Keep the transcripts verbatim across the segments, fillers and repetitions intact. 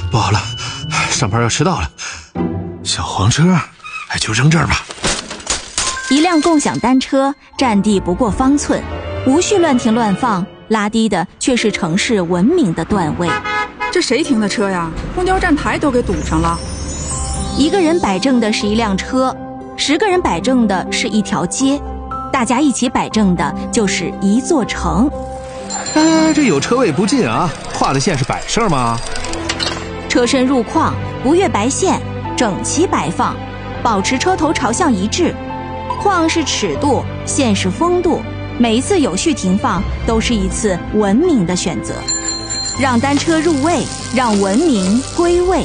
不好了，上班要迟到了。小黄车，哎，就扔这儿吧。 一辆共享单车占地不过方寸，无序乱停乱放，拉低的却是城市文明的段位。 这谁停的车呀？公交站台都给堵上了。 一个人摆正的是一辆车，十个人摆正的是一条街，大家一起摆正的就是一座城。 哎，这有车位不进啊，画的线是摆设吗？ 车身入框，不越白线，整齐摆放，保持车头朝向一致。框是尺度，线是风度，每一次有序停放都是一次文明的选择。让单车入位，让文明归位。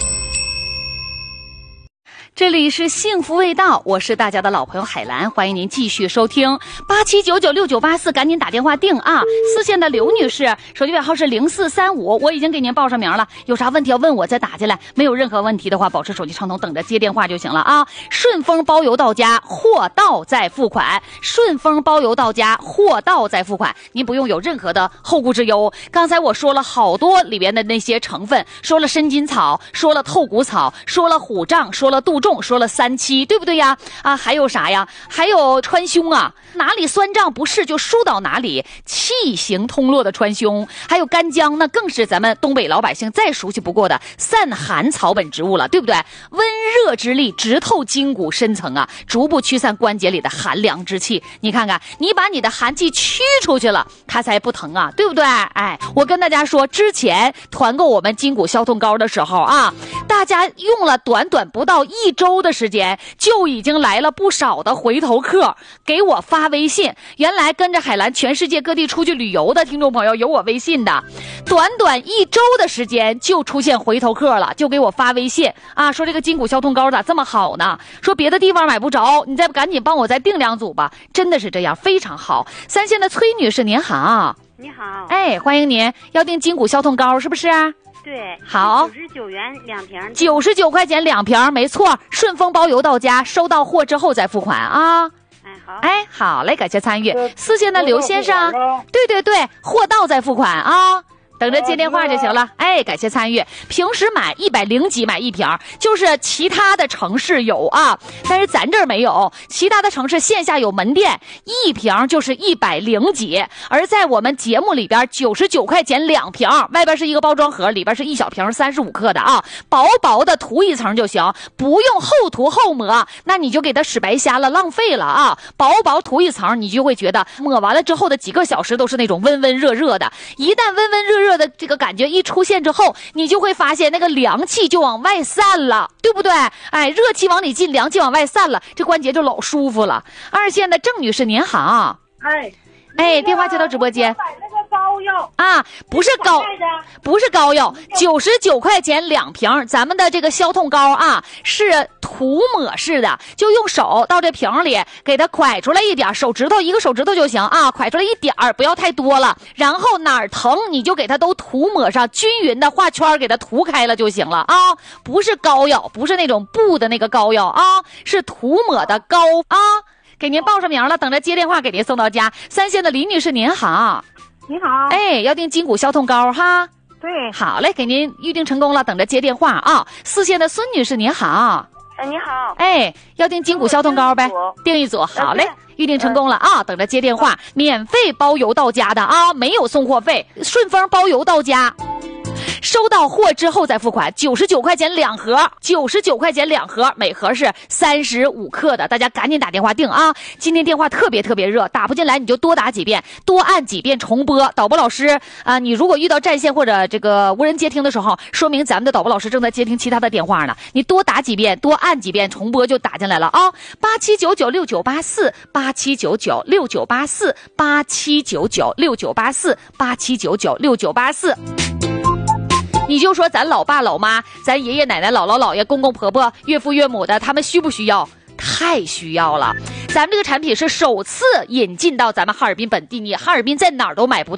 这里是幸福味道，我是大家的老朋友海兰，欢迎您继续收听八七九九六九八四，赶紧打电话订啊！四线的刘女士，手机尾号是零四三五，我已经给您报上名了，有啥问题要问我再打进来，没有任何问题的话，保持手机畅通，等着接电话就行了啊！顺丰包邮到家，货到再付款，顺丰包邮到家，货到再付款，您不用有任何的后顾之忧。刚才我说了好多里边的那些成分，说了参筋草，说了透骨草，说了虎杖，说了杜仲，说了三七，对不对呀？啊，还有啥呀？还有川芎啊，哪里酸胀不适就疏导哪里，气行通络的川芎，还有干姜，那更是咱们东北老百姓再熟悉不过的散寒草本植物了，对不对？温热之力直透筋骨深层啊，逐步驱散关节里的寒凉之气。你看看，你把你的寒气驱出去了，它才不疼啊，对不对？哎，我跟大家说，之前团购我们筋骨消痛膏的时候啊，大家用了短短不到一周的时间，就已经来了不少的回头客，给我发微信。原来跟着海兰全世界各地出去旅游的听众朋友有我微信的，短短一周的时间就出现回头客了，就给我发微信啊，说这个筋骨消痛膏咋这么好呢？说别的地方买不着，你再赶紧帮我再订两组吧。真的是这样，非常好。三线的崔女士您好。 你好， 哎，欢迎您，要订筋骨消痛膏是不是？ 对， 好， 九十九元两瓶， 九十九块钱两瓶，没错，顺丰包邮到家，收到货之后再付款啊。 哎，好， 哎，好嘞，感谢参与。四线的刘先生，对对对，货到再付款啊。等着接电话就行了。哎，感谢参与。平时买一百零几买一瓶，就是其他的城市有啊，但是咱这儿没有。其他的城市线下有门店，一瓶就是一百零几，而在我们节目里边九十九块钱两瓶，外边是一个包装盒，里边是一小瓶三十五克的啊，薄薄的涂一层就行，不用后涂后抹，那你就给它使白瞎了，浪费了啊。薄薄涂一层，你就会觉得抹完了之后的几个小时都是那种温温热热的，一旦温温热热热的这个感觉一出现之后，你就会发现那个凉气就往外散了，对不对？哎，热气往里进，凉气往外散了，这关节就老舒服了。二线的郑女士您好。 哎哎，电话接到直播间。 买那个膏药啊，不是膏，不是膏药，九十九块钱两瓶。咱们的这个消痛膏啊，是涂抹式的，就用手到这瓶里给它蒯出来一点，手指头一个手指头就行啊，蒯出来一点儿，不要太多了。然后哪儿疼你就给它都涂抹上，均匀的画圈给它涂开了就行了啊，不是膏药，不是那种布的那个膏药啊，是涂抹的膏啊。给您报上名了，等着接电话给您送到家。三线的李女士您好。 你好， 哎，要订筋骨消痛膏哈。 对， 好嘞，给您预定成功了，等着接电话啊。四线的孙女士您好。 哎，你好， 哎，要订筋骨消痛膏呗，订一组，好嘞，预定成功了啊，等着接电话，免费包邮到家的啊，没有送货费，顺丰包邮到家。收到货之后再付款，九十九块钱两盒，九十九块钱两盒，每盒是三十五克的，大家赶紧打电话订啊！今天电话特别特别热，打不进来你就多打几遍，多按几遍重播。导播老师啊，你如果遇到占线或者这个无人接听的时候，说明咱们的导播老师正在接听其他的电话呢。你多打几遍，多按几遍重播就打进来了啊！八七九九六九八四，八七九九六九八四，八七九九六九八四，八七九九六九八四。你就说咱老爸老妈，咱爷爷奶奶姥姥姥爷公公婆婆岳父岳母的，他们需不需要？太需要了。咱们这个产品是首次引进到咱们哈尔滨本地，你哈尔滨在哪儿都买不到，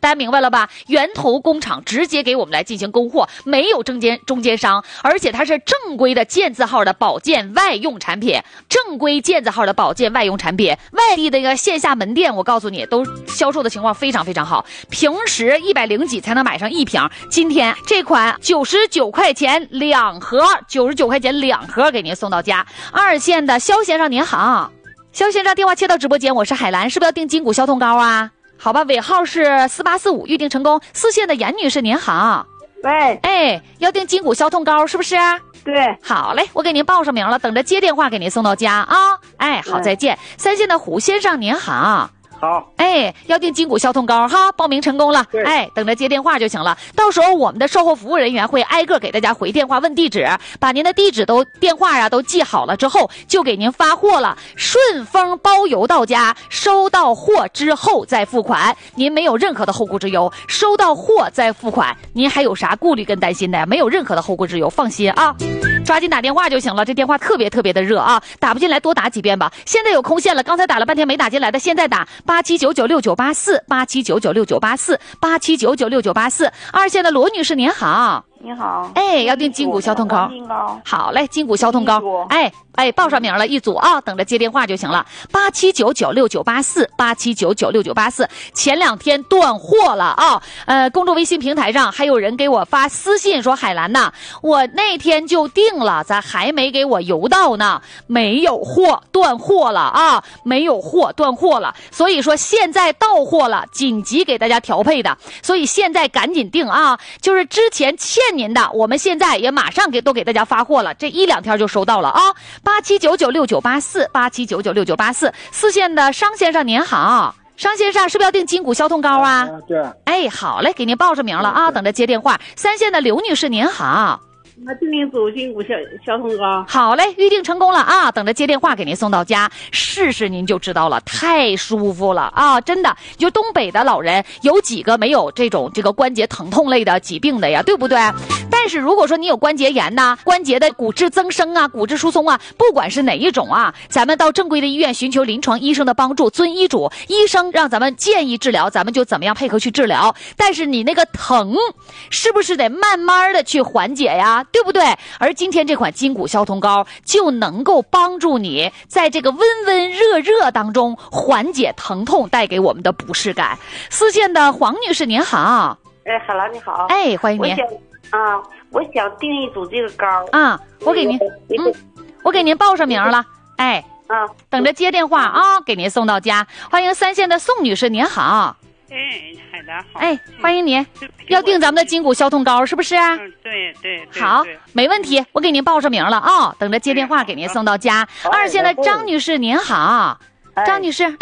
大家明白了吧？源头工厂直接给我们来进行供货，没有中间中间商，而且它是正规的健字号的保健外用产品，正规健字号的保健外用产品，外地的一个线下门店，我告诉你，都销售的情况非常非常好，平时一百零几才能买上一瓶，今天这款九十九块钱两盒，九十九块钱两盒给您送到家。二线的肖先生您好，肖先生电话切到直播间，我是海兰，是不是要订筋骨消痛膏啊？好吧，尾号是四八四五，预定成功。四线的严女士您好， 喂， 哎，要订筋骨消痛膏是不是？ 对， 好嘞，我给您报上名了，等着接电话给您送到家啊。哎，好，再见。三线的胡先生您好。 好， 哎，要订筋骨消痛膏哈，报名成功了。哎，等着接电话就行了。到时候我们的售后服务人员会挨个给大家回电话问地址，把您的地址都电话啊都记好了之后，就给您发货了。顺丰包邮到家，收到货之后再付款，您没有任何的后顾之忧。收到货再付款，您还有啥顾虑跟担心的？没有任何的后顾之忧，放心啊。抓紧打电话就行了，这电话特别特别的热啊！打不进来多打几遍吧。现在有空线了，刚才打了半天没打进来的，现在打八七九九六九八四八七九九六九八四八七九九六九八四。二线的罗女士您好， 你好， 哎，要订筋骨消痛膏，好嘞，筋骨消痛膏，哎哎，报上名了一组啊，等着接电话就行了。八七九九六九八四八七九九六九八四。前两天断货了啊，呃，公众微信平台上还有人给我发私信说，海兰呐，我那天就订了，咋还没给我邮到呢？没有货，断货了啊，没有货，断货了。所以说现在到货了，紧急给大家调配的，所以现在赶紧订啊！就是之前欠您的，我们现在也马上给都给大家发货了，这一两天就收到了啊。八七九九六九八四八七九九六九八四。四线的商先生您好，商先生是不是要订筋骨消痛膏啊？ 啊对， 哎，好嘞，给您报上名了啊，等着接电话。三线的刘女士您好， 那订订组筋骨消消痛膏。 好嘞，预定成功了啊，等着接电话给您送到家，试试您就知道了，太舒服了啊，真的。就东北的老人有几个没有这种这个关节疼痛类的疾病的呀，对不对？但是如果说你有关节炎呐、关节的骨质增生啊、骨质疏松啊，不管是哪一种啊，咱们到正规的医院寻求临床医生的帮助，遵医嘱，医生让咱们建议治疗，咱们就怎么样配合去治疗。但是你那个疼是不是得慢慢的去缓解呀，对不对？而今天这款筋骨消痛膏就能够帮助你在这个温温热热当中缓解疼痛带给我们的不适感。四线的黄女士您好， 哎，海兰你好， 哎，欢迎您。 啊，我想订一组这个膏啊，我给您，嗯，我给您报上名了，哎， 啊， 等着接电话啊，给您送到家。欢迎三线的宋女士您好， 哎，海兰好， 哎，欢迎您，要订咱们的筋骨消痛膏是不是？ 嗯，对对对， 好，没问题，我给您报上名了啊，等着接电话给您送到家。二线的张女士您好，张女士，